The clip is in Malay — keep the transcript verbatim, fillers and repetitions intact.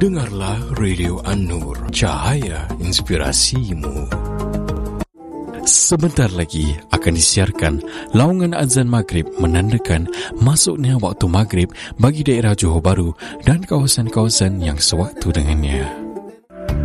Dengarlah Radio An-Nur, cahaya inspirasimu. Sebentar lagi akan disiarkan laungan azan maghrib menandakan masuknya waktu maghrib bagi daerah Johor Bahru dan kawasan-kawasan yang sewaktu dengannya.